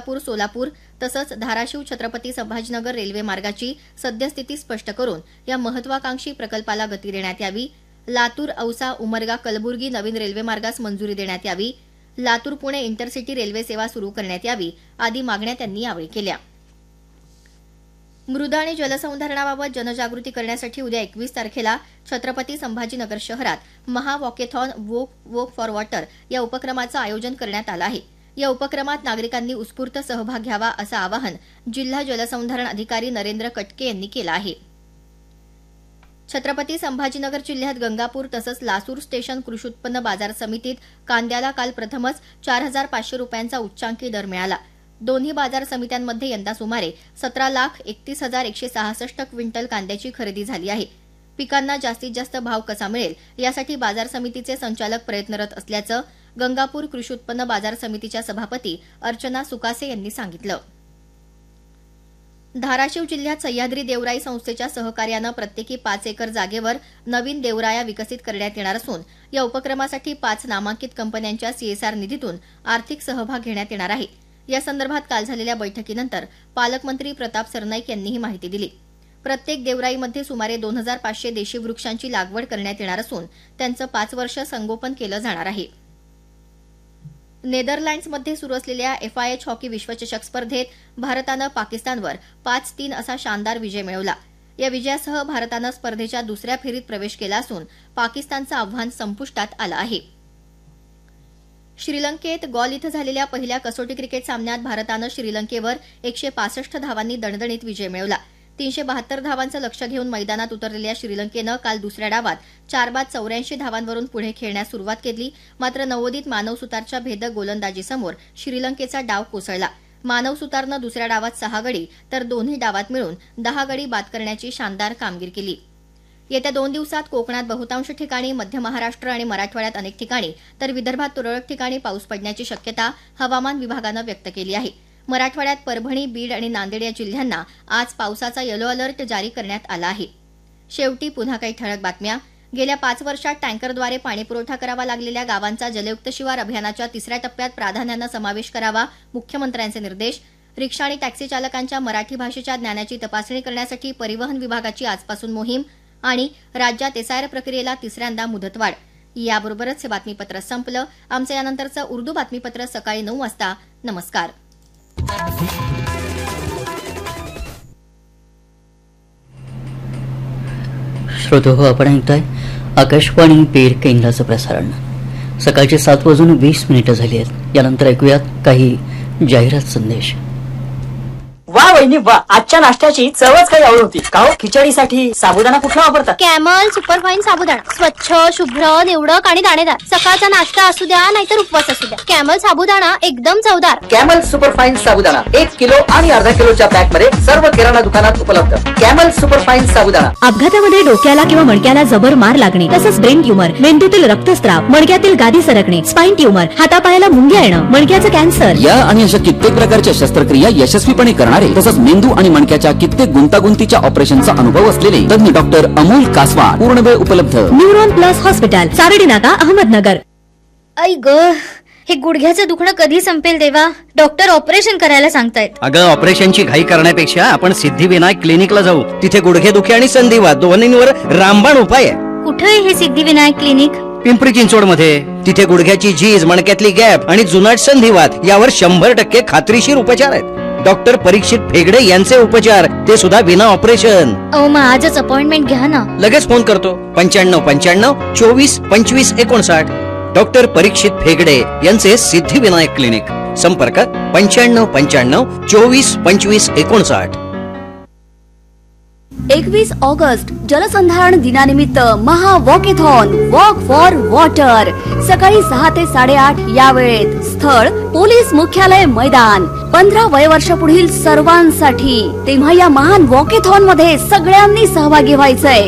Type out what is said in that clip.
कोल्हापूर सोलापूर तसंच धाराशिव छत्रपती संभाजीनगर रेल्वे मार्गाची सद्यस्थिती स्पष्ट करून या महत्वाकांक्षी प्रकल्पाला गती देण्यात यावी, लातूर औसा उमरगा कलबुर्गी नवीन रेल्वे मार्गास मंजुरी देण्यात यावी, लातूर पुणे इंटरसिटी रेल्वे सेवा सुरू करण्यात यावी आदी मागण्या त्यांनी यावेळी केल्या. मृद आणि जलसंधारणाबाबत जनजागृती करण्यासाठी उद्या 21 तारखेला छत्रपती संभाजीनगर शहरात महावॉकेथॉन वॉक फॉर वॉटर या उपक्रमाचं आयोजन करण्यात आलं आहे. या उपक्रमात नागरिकांनी उत्स्फूर्त सहभाग घ्यावा असं आवाहन जिल्हा जलसंधारण अधिकारी नरेंद्र कटके यांनी केलं आहे. छत्रपती संभाजीनगर जिल्ह्यात गंगापूर तसंच लासूर स्टेशन कृषी उत्पन्न बाजार समितीत कांद्याला काल प्रथमच 4,500 रुपयांचा उच्चांकी दर मिळाला. दोन्ही बाजार समित्यांमध्ये यंदा सुमारे 17,31,166 क्विंटल कांद्याची खरेदी झाली आहे. पिकांना जास्तीत जास्त भाव कसा मिळेल यासाठी बाजार समितीचे संचालक प्रयत्नरत असल्याचं गंगापूर कृषी उत्पन्न बाजार समितीच्या सभापती अर्चना सुकासे यांनी सांगितलं. धाराशिव जिल्ह्यात सह्याद्री देवराई संस्थेच्या सहकार्यानं प्रत्येकी 5 एकर जागेवर नवीन देवराया विकसित करण्यात येणार असून या उपक्रमासाठी 5 नामांकित कंपन्यांच्या सीएसआर निधीतून आर्थिक सहभाग घेण्यात येणार आहे. या संदर्भात काल झालेल्या बैठकीनंतर पालकमंत्री प्रताप सरनाईक यांनी ही माहिती दिली. प्रत्येक देवराईमध्ये सुमारे 2,500 देशी वृक्षांची लागवड करण्यात येणार असून त्यांचं 5 वर्ष संगोपन केलं जाणार आहे. नेदरलँड्समध्ये सुरू असलेल्या FIH हॉकी विश्वचषक स्पर्धेत भारतानं पाकिस्तानवर 5-3 असा शानदार विजय मिळवला. या विजयासह भारतानं स्पर्धेच्या दुसऱ्या फेरीत प्रवेश केला असून पाकिस्तानचं आव्हान संपुष्टात आलं आहे. श्रीलंकेत गॉल इथं झालेल्या पहिल्या कसोटी क्रिकेट सामन्यात भारतानं श्रीलंकेवर 165 धावांनी दणदणीत विजय मिळवला. 372 धावांचं लक्ष्य घेऊन मैदानात उतरलेल्या श्रीलंकेनं काल दुसऱ्या डावात 4 बाद 84 धावांवरून पुढे खेळण्यास सुरुवात केली. मात्र नवोदित मानव सुतारच्या भेदक गोलंदाजीसमोर श्रीलंकेचा डाव कोसळला. मानव सुतारनं दुसऱ्या डावात 6 गडी तर दोन्ही डावात मिळून 10 गडी बाद करण्याची शानदार कामगिरी केली. येत्या 2 दिवसात कोकणात बहुतांश ठिकाणी, मध्य महाराष्ट्र आणि मराठवाड्यात अनेक ठिकाणी तर विदर्भात तुरळक ठिकाणी पाऊस पडण्याची शक्यता हवामान विभागानं व्यक्त केली आहे. मराठवाड्यात परभणी, बीड आणि नांदेड या जिल्ह्यांना आज पावसाचा येलो अलर्ट जारी करण्यात आला आहे. शेवटी पुन्हा काही ठळक बातम्या. गेल्या 5 वर्षात टँकरद्वारे पाणीपुरवठा करावा लागलेल्या गावांचा जलयुक्त शिवार अभियानाच्या 3ऱ्या टप्प्यात प्राधान्यानं समावेश करावा, मुख्यमंत्र्यांचे निर्देश. रिक्षा आणि टॅक्सी चालकांच्या मराठी भाषेच्या ज्ञानाची तपासणी करण्यासाठी परिवहन विभागाची आजपासून मोहीम. आणि राज्यात SIR प्रक्रियेला 3ऱ्यांदा मुदतवाढ. याबरोबरच हे बातमीपत्र संपलं. आमचं यानंतरचं उर्दू बातमीपत्र सकाळी 9 वाजता. नमस्कार. श्रोतो, आपण ऐकताय आकाशवाणी पेड केंद्राचं प्रसारण. सकाळचे 7:20 झाली आहेत. यानंतर ऐकूयात काही जाहिरात संदेश. वा वहिनी वा, आजच्या नाश्त्याची चवच काही आवड होती. का खिचडीसाठी साबुदाणा कुठला वापरतात? कॅमल सुपरफाईन साबुदाणा. स्वच्छ, शुभ्र, निवडक आणि दाणेदार. सकाळचा नाश्ता असू द्या नाहीतर उपवास असू द्या, कॅमल साबुदाणा एकदम चवदार. कॅमल सुपरफाईन साबुदाणा 1 किलो आणि अर्धा किलोच्या पॅक मध्ये सर्व किराणा दुकानात उपलब्ध. कॅमल सुपरफाईन साबुदाणा. अपघातामध्ये डोक्याला किंवा मणक्याला जबर मार लागणे, तसंच ब्रेन ट्यूमर, मेंदूतील रक्तस्राव, मणक्यातील गादी सरकणे, स्पाइन ट्यूमर, हातापायाला मुंग्या येणं, मणक्याचं कॅन्सर या आणि अशा कित्येक प्रकारच्या शस्त्रक्रिया यशस्वीपणे करणारे तसंच मेंदू आणि मणक्याच्या कित्येक गुंतागुंतीच्या ऑपरेशनचा अनुभव असलेले तज्ञ डॉक्टर अमोल कासवा पूर्णवेळ उपलब्ध. न्यूरॉन प्लस हॉस्पिटल, सारडी नाका, अहमदनगर. आई ग, हे गुडघ्याचं दुखणं कधी संपेल देवा? डॉक्टर ऑपरेशन करायला सांगतायत. अगं, ऑपरेशनची घाई करण्यापेक्षा आपण सिद्धिविनायक क्लिनिकला जाऊ. तिथे गुडघेदुखी आणि संधिवात दोन्हींवर रामबाण उपाय आहे. कुठे हे सिद्धिविनायक क्लिनिक? पिंपरी चिंचवड मध्ये. तिथे गुडघ्याची झीज, मणक्यातली गॅप आणि जुनाट संधिवात यावर 100% खात्रीशीर उपचार आहेत. डॉक्टर परीक्षित फेगडे यांचे उपचार, ते सुद्धा विना ऑपरेशन. मग आजच अपॉइंटमेंट घ्या ना. लगेच फोन करतो. 9595 24 25 59. डॉक्टर परीक्षित फेगडे यांचे सिद्धिविनायक क्लिनिक. संपर्क 9595 24 25 59. 21 ऑगस्ट जलसंधारण दिनानिमित्त महा वॉकेथॉन वॉक फॉर वॉटर सकाळी 6 ते 8:30 या वेळेत. स्थळ पोलीस मुख्यालय मैदान. 15 वयवर्षापुढील सर्वांसाठी. तेव्हा या महान वॉकेथॉन मध्ये सगळ्यांनी सहभागी व्हायचंय.